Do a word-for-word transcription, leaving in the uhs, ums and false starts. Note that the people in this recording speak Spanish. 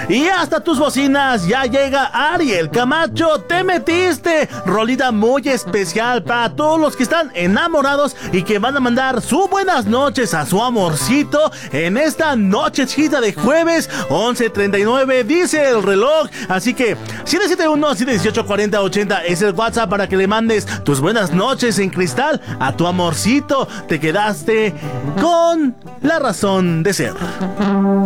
y hasta tus bocinas ya llega Ariel Camacho, Te Metiste, rolita muy especial para todos los que están enamorados y que van a mandar sus buenas noches a su amorcito en esta nochecita de jueves. Once treinta y nueve dice el reloj, así que siete siete uno, siete uno ocho, cuatro cero ochenta es el WhatsApp para que le mandes tus buenas noches en cristal a tu amorcito. Te quedaste con la razón de ser.